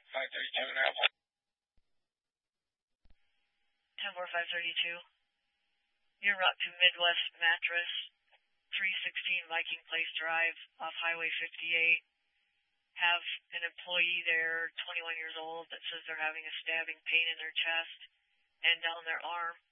532 now. 10-4-532. You're route to Midwest Mattress, 316 Viking Place Drive off Highway 58. Have an employee there, 21 years old, that says they're having a stabbing pain in their chest and down their arm.